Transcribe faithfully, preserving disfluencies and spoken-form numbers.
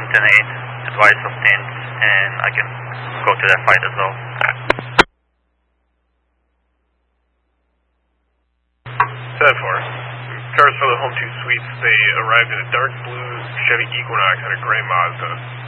ten eight, advice of tint, and I can go to that fight as well. ten four. Cars for the Home two Suites, they arrived in a dark blue Chevy Equinox and a gray Mazda.